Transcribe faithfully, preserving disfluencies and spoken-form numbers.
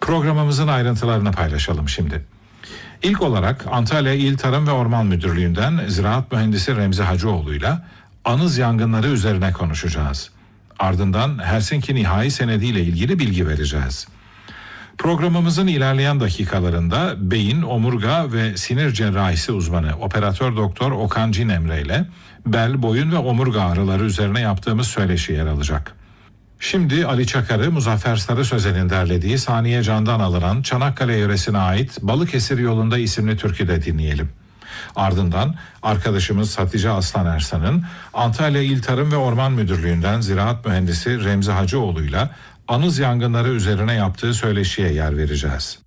Programımızın ayrıntılarını paylaşalım şimdi. İlk olarak Antalya İl Tarım ve Orman Müdürlüğü'nden Ziraat Mühendisi Remzi Hacıoğlu'yla anız yangınları üzerine konuşacağız. Ardından Helsinki Nihai Senedi ile ilgili bilgi vereceğiz. Programımızın ilerleyen dakikalarında beyin, omurga ve sinir cerrahisi uzmanı operatör doktor Okan Cinemre ile bel, boyun ve omurga ağrıları üzerine yaptığımız söyleşi yer alacak. Şimdi Ali Çakar'ı Muzaffer Sarı Sözen'in derlediği Saniye Can'dan alınan Çanakkale yöresine ait Balıkesir Yolunda isimli türküde dinleyelim. Ardından arkadaşımız Hatice Aslan Ersan'ın Antalya İl Tarım ve Orman Müdürlüğü'nden Ziraat Mühendisi Remzi Hacıoğlu'yla anız yangınları üzerine yaptığı söyleşiye yer vereceğiz.